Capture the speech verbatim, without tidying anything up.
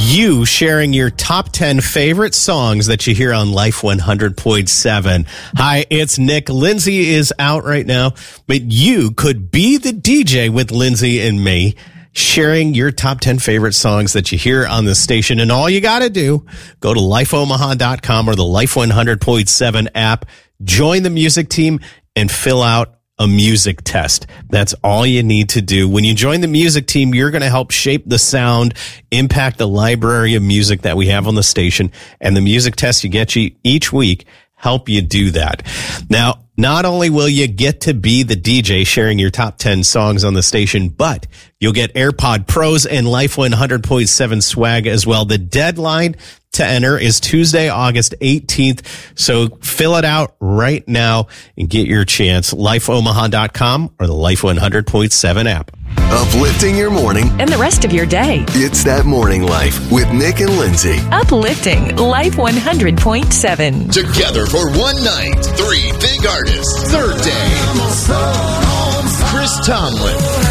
you sharing your top ten favorite songs that you hear on Life one hundred point seven. Hi, it's Nick. Lindsay is out right now, but you could be the D J with Lindsay and me, sharing your top ten favorite songs that you hear on the station. And all you got to do, go to life omaha dot com or the Life one hundred point seven app, join the music team, and fill out a music test. That's all you need to do. When you join the music team, you're going to help shape the sound, impact the library of music that we have on the station, and the music test you get you each week help you do that. Now, not only will you get to be the D J sharing your top ten songs on the station, but you'll get AirPod Pros and Life one hundred point seven swag as well. The deadline to enter is Tuesday, August eighteenth. So fill it out right now and get your chance. life omaha dot com or the Life one hundred point seven app. Uplifting your morning and the rest of your day. It's That Morning Life with Nick and Lindsay. Uplifting Life one hundred point seven. Together for one night, three big artists. Third day, Chris Tomlin,